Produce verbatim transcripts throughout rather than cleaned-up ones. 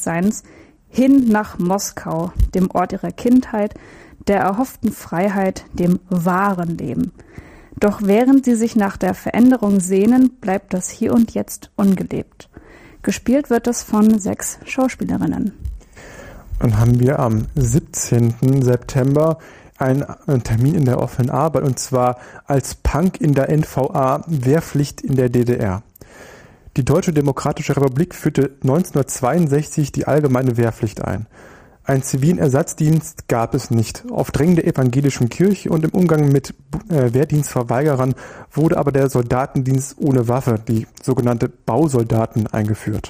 Daseins hin nach Moskau, dem Ort ihrer Kindheit, der erhofften Freiheit, dem wahren Leben. Doch während sie sich nach der Veränderung sehnen, bleibt das Hier und Jetzt ungelebt. Gespielt wird es von sechs Schauspielerinnen. Dann haben wir am siebzehnten September einen Termin in der offenen Arbeit, und zwar als Punk in der N V A, Wehrpflicht in der D D R. Die Deutsche Demokratische Republik führte neunzehnhundertzweiundsechzig die allgemeine Wehrpflicht ein. Einen zivilen Ersatzdienst gab es nicht. Auf Drängen der evangelischen Kirche und im Umgang mit äh, Wehrdienstverweigerern wurde aber der Soldatendienst ohne Waffe, die sogenannte Bausoldaten, eingeführt.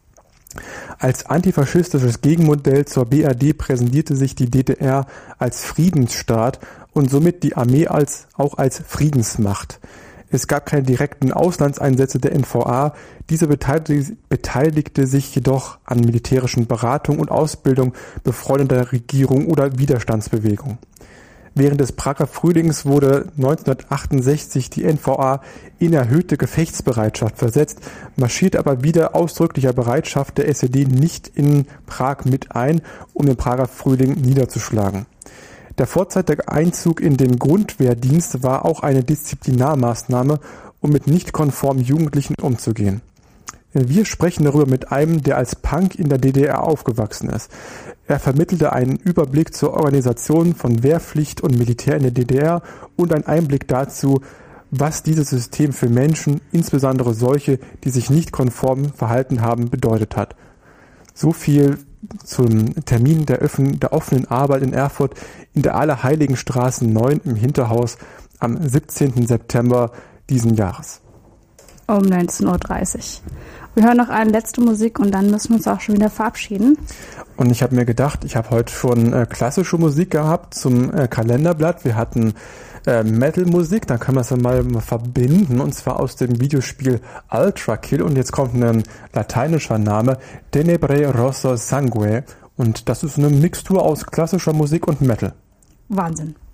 Als antifaschistisches Gegenmodell zur B R D präsentierte sich die D D R als Friedensstaat und somit die Armee als, auch als Friedensmacht. Es gab keine direkten Auslandseinsätze der N V A, diese beteiligte, beteiligte sich jedoch an militärischen Beratungen und Ausbildung befreundeter Regierung oder Widerstandsbewegung. Während des Prager Frühlings wurde neunzehnhundertachtundsechzig die N V A in erhöhte Gefechtsbereitschaft versetzt, marschierte aber wieder ausdrücklicher Bereitschaft der S E D nicht in Prag mit ein, um den Prager Frühling niederzuschlagen. Der vorzeitige Einzug in den Grundwehrdienst war auch eine Disziplinarmaßnahme, um mit nicht konformen Jugendlichen umzugehen. Wir sprechen darüber mit einem, der als Punk in der D D R aufgewachsen ist. Er vermittelte einen Überblick zur Organisation von Wehrpflicht und Militär in der D D R und einen Einblick dazu, was dieses System für Menschen, insbesondere solche, die sich nicht konform verhalten haben, bedeutet hat. So viel zum Termin der, Öffn- der offenen Arbeit in Erfurt in der Allerheiligenstraße neun im Hinterhaus am siebzehnten September diesen Jahres. Um neunzehn Uhr dreißig. Wir hören noch eine letzte Musik und dann müssen wir uns auch schon wieder verabschieden. Und ich habe mir gedacht, ich habe heute schon äh, klassische Musik gehabt zum äh, Kalenderblatt. Wir hatten äh, Metal-Musik, dann können wir es dann mal, mal verbinden, und zwar aus dem Videospiel Ultra Kill. Und jetzt kommt ein lateinischer Name, Tenebrae Rosso Sangue. Und das ist eine Mixtur aus klassischer Musik und Metal. Wahnsinn.